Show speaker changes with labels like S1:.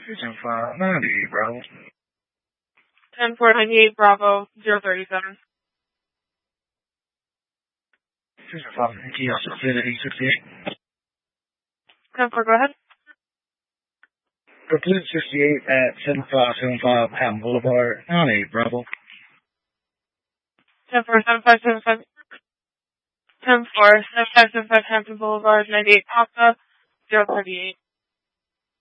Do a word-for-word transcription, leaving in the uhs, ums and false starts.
S1: Houston five ninety-eight, Bravo.
S2: ten four ninety-eight, Bravo, zero thirty-seven.
S1: Houston five ninety-eight, eight sixty-eight.
S2: ten four, go ahead.
S1: Complete sixty-eight at seven five seven five Hatton Boulevard, ninety-eight, Bravo.
S2: ten four seven five seven five. ten four seven five seven five Hampton Boulevard, ninety-eight, Papa, zero thirty-eight.